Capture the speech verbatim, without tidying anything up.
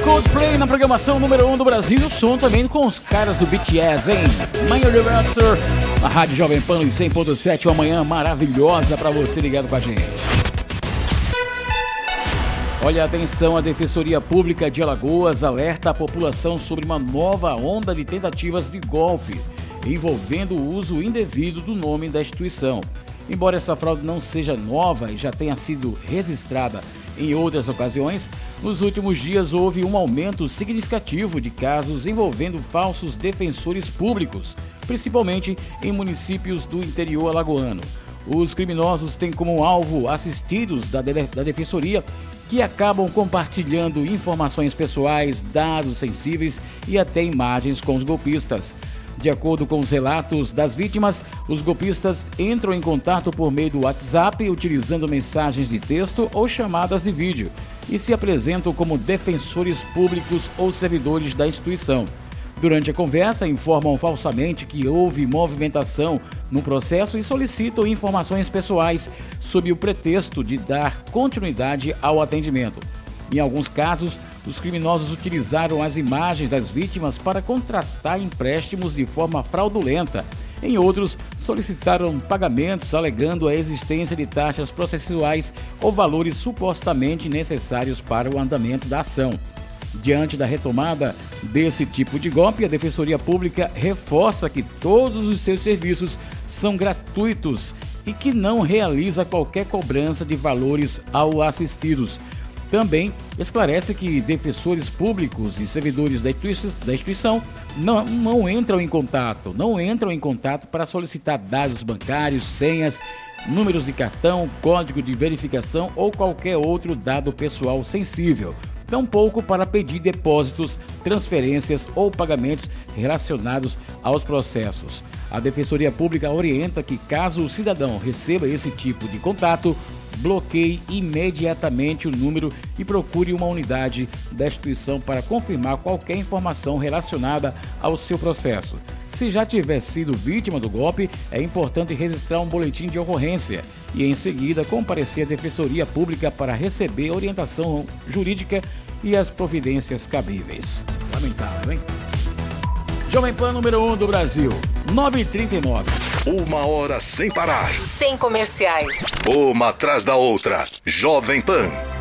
Coldplay na programação número um do Brasil. O som também com os caras do B T S, hein? My Universe, a Rádio Jovem Pan em cem ponto sete, uma manhã maravilhosa para você ligado com a gente. Olha, atenção, a Defensoria Pública de Alagoas alerta a população sobre uma nova onda de tentativas de golpe envolvendo o uso indevido do nome da instituição. Embora essa fraude não seja nova e já tenha sido registrada em outras ocasiões, nos últimos dias houve um aumento significativo de casos envolvendo falsos defensores públicos, principalmente em municípios do interior alagoano. Os criminosos têm como alvo assistidos da, de- da Defensoria, que acabam compartilhando informações pessoais, dados sensíveis e até imagens com os golpistas. De acordo com os relatos das vítimas, os golpistas entram em contato por meio do WhatsApp, utilizando mensagens de texto ou chamadas de vídeo, e se apresentam como defensores públicos ou servidores da instituição. Durante a conversa, informam falsamente que houve movimentação no processo e solicitam informações pessoais sob o pretexto de dar continuidade ao atendimento. Em alguns casos, os criminosos utilizaram as imagens das vítimas para contratar empréstimos de forma fraudulenta. Em outros, solicitaram pagamentos alegando a existência de taxas processuais ou valores supostamente necessários para o andamento da ação. Diante da retomada desse tipo de golpe, a Defensoria Pública reforça que todos os seus serviços são gratuitos e que não realiza qualquer cobrança de valores aos assistidos. Também esclarece que defensores públicos e servidores da instituição, da instituição não, não entram em contato, não entram em contato para solicitar dados bancários, senhas, números de cartão, código de verificação ou qualquer outro dado pessoal sensível. Tampouco para pedir depósitos, transferências ou pagamentos relacionados aos processos. A Defensoria Pública orienta que, caso o cidadão receba esse tipo de contato, bloqueie imediatamente o número e procure uma unidade da instituição para confirmar qualquer informação relacionada ao seu processo. Se já tiver sido vítima do golpe, é importante registrar um boletim de ocorrência e, em seguida, comparecer à Defensoria Pública para receber orientação jurídica e as providências cabíveis. Lamentável, hein? Jovem Pan número um do Brasil, nove e trinta e nove. Uma hora sem parar. Sem comerciais. Uma atrás da outra. Jovem Pan.